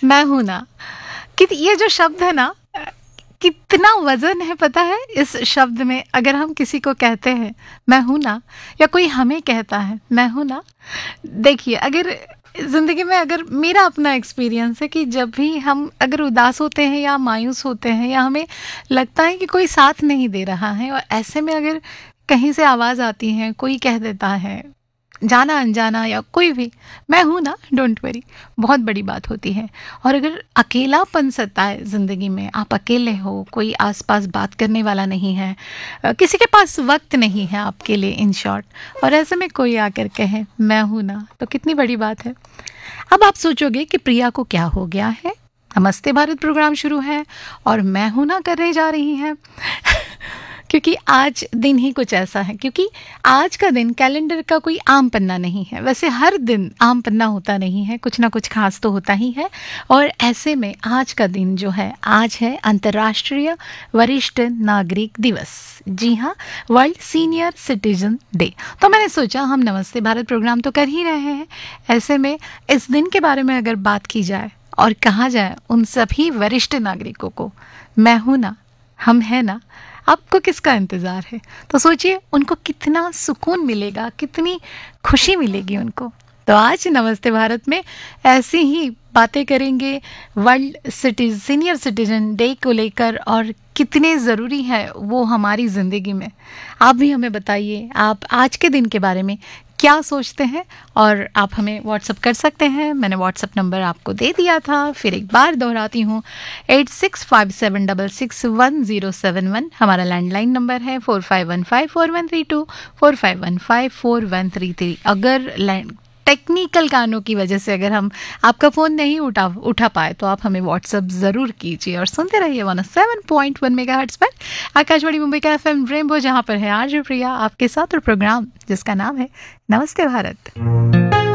मैं हूं ना, कि ये जो शब्द है ना, कितना वजन है पता है इस शब्द में। अगर हम किसी को कहते हैं मैं हूं ना, या कोई हमें कहता है मैं हूं ना, देखिए अगर ज़िंदगी में, अगर मेरा अपना एक्सपीरियंस है कि जब भी हम अगर उदास होते हैं या मायूस होते हैं या हमें लगता है कि कोई साथ नहीं दे रहा है, और ऐसे में अगर कहीं से आवाज़ आती है, कोई कह देता है, जाना अनजाना या कोई भी, मैं हूं ना, डोंट वरी, बहुत बड़ी बात होती है। और अगर अकेलापन सताए ज़िंदगी में, आप अकेले हो, कोई आसपास बात करने वाला नहीं है, किसी के पास वक्त नहीं है आपके लिए, इन शॉर्ट, और ऐसे में कोई आकर कहे मैं हूं ना, तो कितनी बड़ी बात है। अब आप सोचोगे कि प्रिया को क्या हो गया है, नमस्ते भारत प्रोग्राम शुरू है और मैं हूं ना करने जा रही हैं। क्योंकि आज दिन ही कुछ ऐसा है, क्योंकि आज का दिन कैलेंडर का कोई आम पन्ना नहीं है। वैसे हर दिन आम पन्ना होता नहीं है, कुछ ना कुछ खास तो होता ही है। और ऐसे में आज का दिन जो है, आज है अंतर्राष्ट्रीय वरिष्ठ नागरिक दिवस। जी हाँ, वर्ल्ड सीनियर सिटीजन डे। तो मैंने सोचा हम नमस्ते भारत प्रोग्राम तो कर ही रहे हैं, ऐसे में इस दिन के बारे में अगर बात की जाए और कहा जाए उन सभी वरिष्ठ नागरिकों को, मैं हूं ना, हम हैं ना, आपको किसका इंतज़ार है। तो सोचिए उनको कितना सुकून मिलेगा, कितनी खुशी मिलेगी उनको। तो आज नमस्ते भारत में ऐसी ही बातें करेंगे वर्ल्ड सीनियर सिटीजन डे को लेकर, और कितने ज़रूरी है वो हमारी ज़िंदगी में। आप भी हमें बताइए आप आज के दिन के बारे में क्या सोचते हैं, और आप हमें व्हाट्सअप कर सकते हैं। मैंने व्हाट्सअप नंबर आपको दे दिया था, फिर एक बार दोहराती हूँ, 8657661071। हमारा लैंडलाइन नंबर है 45154132, 45154133। अगर टेक्निकल कारणों की वजह से अगर हम आपका फ़ोन नहीं उठा पाए तो आप हमें व्हाट्सअप ज़रूर कीजिए, और सुनते रहिए 107.1 मेगाहर्ट्ज़ पर आकाशवाणी मुंबई का FM रेनबो, जहाँ पर है आरजे प्रिया आपके साथ, और प्रोग्राम जिसका नाम है नमस्ते भारत।